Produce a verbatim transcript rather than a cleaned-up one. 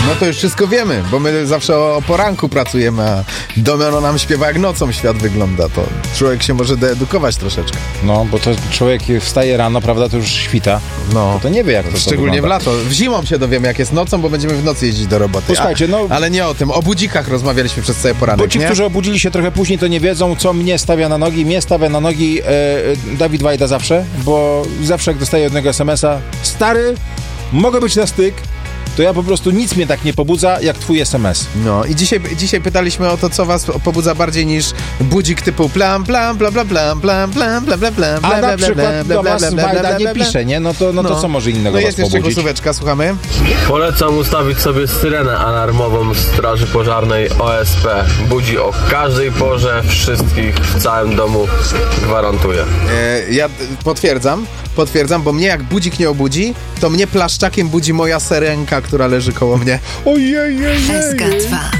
No to już wszystko wiemy, bo my zawsze o, o poranku pracujemy, a Domeno nam śpiewa, jak nocą świat wygląda. To człowiek się może deedukować troszeczkę. No, bo to człowiek wstaje rano, prawda, to już świta. No. To nie wie, jak to Szczególnie to w lato. W zimą się dowiemy, jak jest nocą, bo będziemy w nocy jeździć do roboty. Posłuchajcie, no... A, ale nie o tym. O budzikach rozmawialiśmy przez cały poranek, Bo ci, nie? którzy obudzili się trochę później, to nie wiedzą, co mnie stawia na nogi. Mnie stawia na nogi e, Dawid Wajda zawsze, bo zawsze jak dostaję od niego es em es a, stary, mogę być na styk, to ja po prostu nic mnie tak nie pobudza, jak twój es em es. No i dzisiaj, dzisiaj pytaliśmy o to, co was pobudza bardziej niż budzik typu plam, plam, bla, bla, plam, plam, plam, bla, bla, bla, A na przykład do was Wajda nie pisze, nie? No to, no to co może innego no was jest jeszcze pobudzić? głosóweczka, słuchamy. Polecam ustawić sobie syrenę alarmową Straży Pożarnej O S P. Budzi o każdej porze, wszystkich w całym domu, gwarantuję. E, ja potwierdzam, potwierdzam, bo mnie jak budzik nie obudzi, to mnie plaszczakiem budzi moja serenka, która leży koło mnie. Ojej, ojej, S K dwa.